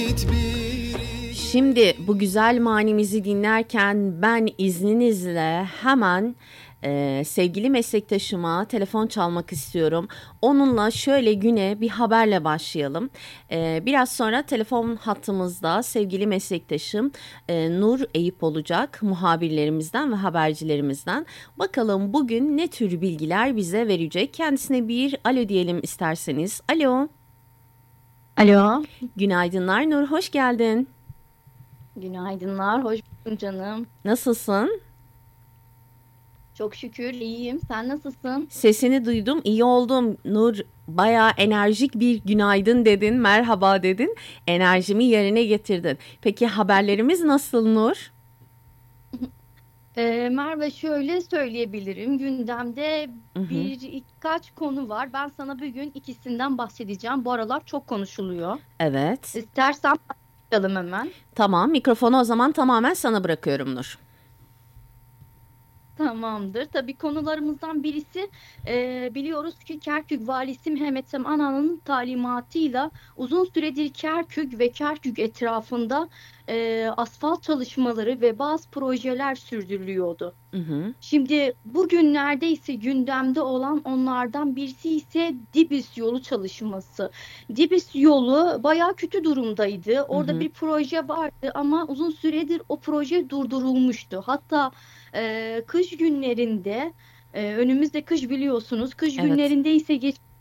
Şimdi bu güzel manimizi dinlerken ben izninizle hemen sevgili meslektaşıma telefon çalmak istiyorum. Onunla şöyle güne bir haberle başlayalım. Biraz sonra telefon hattımızda sevgili meslektaşım Nur Eyüp olacak, muhabirlerimizden ve habercilerimizden. Bakalım bugün ne tür bilgiler bize verecek? Kendisine bir alo diyelim isterseniz. Alo. Alo. Günaydınlar Nur, hoş geldin. Günaydınlar. Hoş bulduk canım. Nasılsın? Çok şükür iyiyim. Sen nasılsın? Sesini duydum, iyi oldum. Nur, bayağı enerjik bir günaydın dedin, merhaba dedin. Enerjimi yerine getirdin. Peki haberlerimiz nasıl Nur? Merve şöyle söyleyebilirim. Gündemde Hı hı. birkaç konu var. Ben sana bugün ikisinden bahsedeceğim. Bu aralar çok konuşuluyor. Evet. İstersen başlayalım hemen. Tamam, mikrofonu o zaman tamamen sana bırakıyorum Nur. Tamamdır. Tabii konularımızdan birisi biliyoruz ki Kerkük Valisi Mehmet Sem Ana'nın talimatıyla uzun süredir Kerkük ve Kerkük etrafında asfalt çalışmaları ve bazı projeler sürdürülüyordu. Hı hı. Şimdi bugünlerde ise gündemde olan onlardan birisi ise Dibis yolu çalışması. Dibis yolu bayağı kötü durumdaydı. Hı Orada hı. bir proje vardı ama uzun süredir o proje durdurulmuştu. Hatta kış günlerinde önümüzde kış biliyorsunuz. Kış Evet. günlerinde ise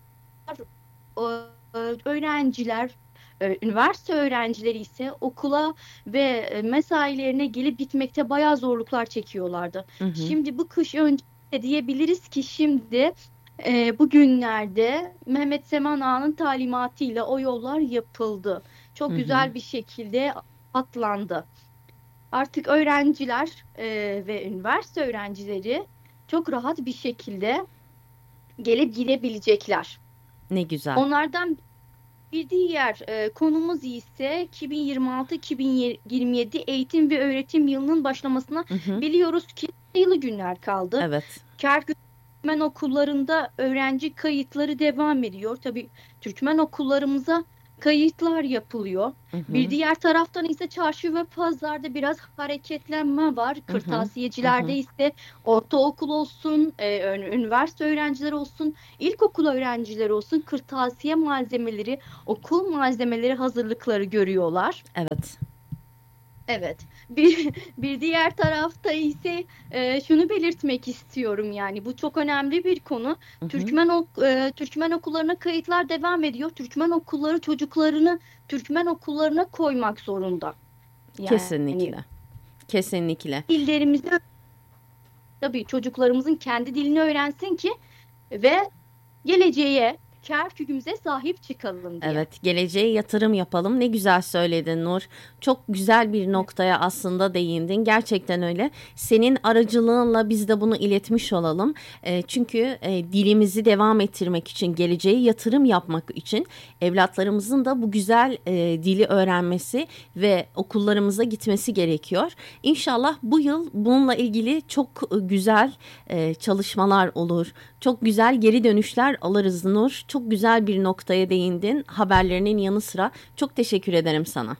e, öğrenciler üniversite öğrencileri ise okula ve mesailerine gelip gitmekte bayağı zorluklar çekiyorlardı. Hı hı. Şimdi bu kış önce diyebiliriz ki şimdi bugünlerde Mehmet Seman Ağa'nın talimatıyla o yollar yapıldı. Hı Çok hı. güzel bir şekilde atlandı. Artık öğrenciler ve üniversite öğrencileri çok rahat bir şekilde gelip gidebilecekler. Ne güzel. Onlardan bir diğer konumuz ise 2026-2027 eğitim ve öğretim yılının başlamasına Hı hı. biliyoruz ki sayılı günler kaldı. Evet. Kerkük Türkmen okullarında öğrenci kayıtları devam ediyor. Tabii Türkmen okullarımıza kayıtlar yapılıyor. Hı Bir hı. diğer taraftan ise çarşı ve pazarda biraz hareketlenme var. Hı hı. Hı Kırtasiyecilerde hı. ise ortaokul olsun, üniversite öğrencileri olsun, ilkokul öğrencileri olsun, kırtasiye malzemeleri, okul malzemeleri hazırlıkları görüyorlar. Evet. Evet. Bir diğer tarafta ise şunu belirtmek istiyorum, yani bu çok önemli bir konu. Hı hı. Türkmen okullarına kayıtlar devam ediyor. Türkmen okulları çocuklarını Türkmen okullarına koymak zorunda. Yani Kesinlikle. Kesinlikle. dillerimizi, tabii çocuklarımızın kendi dilini öğrensin ki ve geleceğe, Kerkük'ümüze sahip çıkalım diye. Evet, geleceğe yatırım yapalım. Ne güzel söyledin Nur. Çok güzel bir Evet. noktaya aslında değindin. Gerçekten öyle. Senin aracılığınla biz de bunu iletmiş olalım. Çünkü dilimizi devam ettirmek için, geleceğe yatırım yapmak için evlatlarımızın da bu güzel dili öğrenmesi ve okullarımıza gitmesi gerekiyor. İnşallah bu yıl bununla ilgili çok güzel çalışmalar olur. Çok güzel geri dönüşler alırız Nur. Çok güzel bir noktaya değindin. Haberlerinin yanı sıra çok teşekkür ederim sana.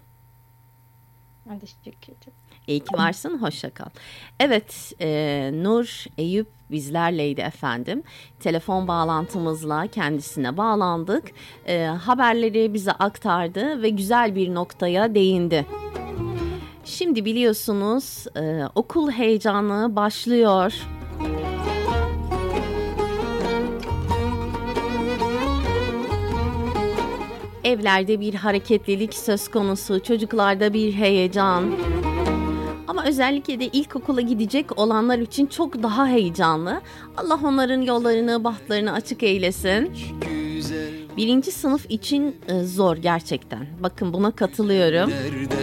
Ben teşekkür ederim. İyi ki varsın. Hoşça kal. Evet, Nur Eyüp bizlerleydi efendim. Telefon bağlantımızla kendisine bağlandık. Haberleri bize aktardı ve güzel bir noktaya değindi. Şimdi biliyorsunuz okul heyecanı başlıyor. Evlerde bir hareketlilik söz konusu, çocuklarda bir heyecan. Ama özellikle de ilkokula gidecek olanlar için çok daha heyecanlı. Allah onların yollarını, bahtlarını açık eylesin. Birinci sınıf için zor gerçekten. Bakın buna katılıyorum.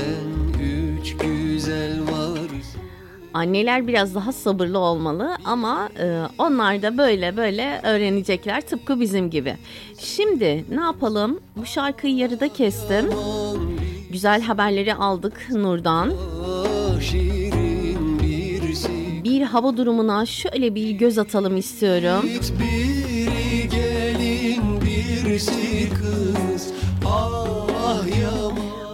Anneler biraz daha sabırlı olmalı ama onlar da böyle böyle öğrenecekler tıpkı bizim gibi. Şimdi ne yapalım? Bu şarkıyı yarıda kestim. Güzel haberleri aldık Nur'dan. Bir hava durumuna şöyle bir göz atalım istiyorum.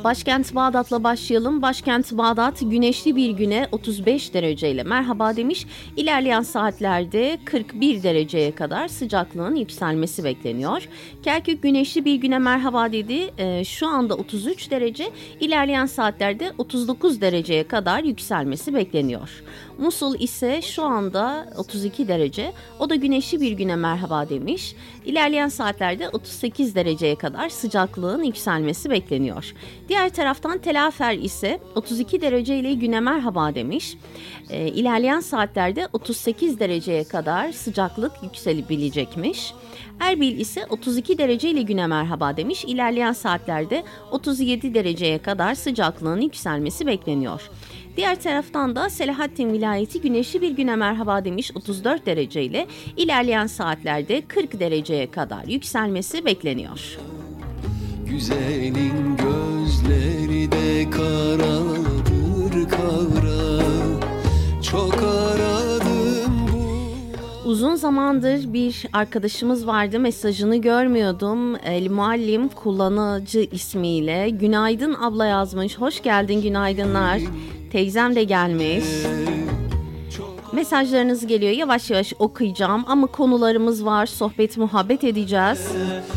Başkent Bağdat'la başlayalım. Başkent Bağdat güneşli bir güne 35 dereceyle merhaba demiş. İlerleyen saatlerde 41 dereceye kadar sıcaklığın yükselmesi bekleniyor. Kerkük güneşli bir güne merhaba dedi. Şu anda 33 derece. İlerleyen saatlerde 39 dereceye kadar yükselmesi bekleniyor. Musul ise şu anda 32 derece. O da güneşli bir güne merhaba demiş. İlerleyen saatlerde 38 dereceye kadar sıcaklığın yükselmesi bekleniyor. Diğer taraftan Tel Afer ise 32 derece ile güne merhaba demiş. İlerleyen saatlerde 38 dereceye kadar sıcaklık yükselebilecekmiş. Erbil ise 32 derece ile güne merhaba demiş. İlerleyen saatlerde 37 dereceye kadar sıcaklığın yükselmesi bekleniyor. Diğer taraftan da Selahattin vilayeti güneşli bir güne merhaba demiş 34 derece ile ilerleyen saatlerde 40 dereceye kadar yükselmesi bekleniyor. Güzelin gözleri de karadır kara, çok aradım bu. Uzun zamandır bir arkadaşımız vardı, mesajını görmüyordum. El Muallim kullanıcı ismiyle. Günaydın abla yazmış. Hoş geldin, günaydınlar. Teyzem de gelmiş. Mesajlarınız geliyor, yavaş yavaş okuyacağım ama konularımız var, sohbet muhabbet edeceğiz.